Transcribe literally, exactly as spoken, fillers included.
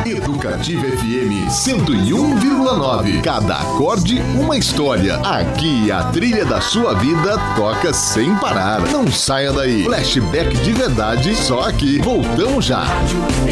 Educativa F M cento e um vírgula nove. Cada acorde uma história. Aqui a trilha da sua vida toca sem parar. Não saia daí. Flashback de verdade só aqui. Voltamos já.